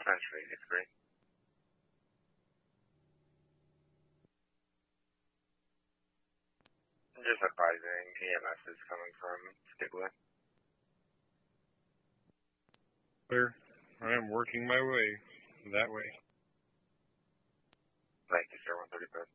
Century, it's great. Just advising, EMS is coming from Skidwood. Clear. I am working my way that way. Thank you, sir. 135.